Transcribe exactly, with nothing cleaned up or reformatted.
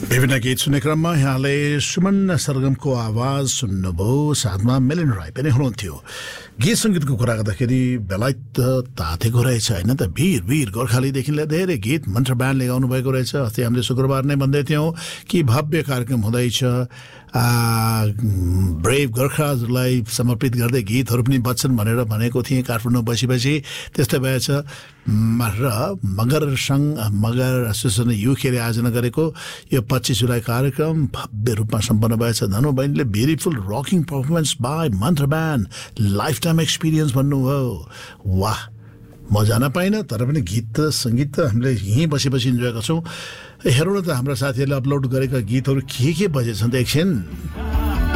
विभिन्न गीत सुन्ने क्रममा यहाँले सुमन सरगमको आवाज सुन्नुभयो, साथमा मेलिन राई पनि हुनुहुन्थ्यो। गीत सङ्गीतको कुरा गर्दाखेरि बेलायत त तातेको रहेछ होइन त, वीर वीर गोर्खालीदेखि लिएर धेरै गीत मन्त्र ब्यान्डले गाउनु भएको रहेछ। अस्ति हामीले शुक्रबार नै भन्दै थियौँ कि भव्य कार्यक्रम हुँदैछ, ब्रेभ गोर्खाहरूलाई समर्पित गर्दै गीतहरू पनि बच्छन् भनेर भनेको थिएँ काठमाडौँ बसी-बसी। त्यस्तै भएछ र मगर सङ्घ मगर एसोसिएसन युकेले आयोजना गरेको यो पच्चिस जुलाई कार्यक्रम भव्य रूपमा सम्पन्न भएछ। धनु बहिनीले ब्युटिफुल रकिङ पर्फर्मेन्स बाई मन्त्र ब्यान्ड, लाइफ टाइम एक्सपिरियन्स भन्नुभयो। वाह, म जान पाइनँ तर पनि गीत त सङ्गीत त हामीले यहीँ बसी बसी इन्जोय गर्छौँ। हेरौँ न त हाम्रा साथीहरूले अपलोड गरेका गीतहरू के के बजेछन् त एकछिन।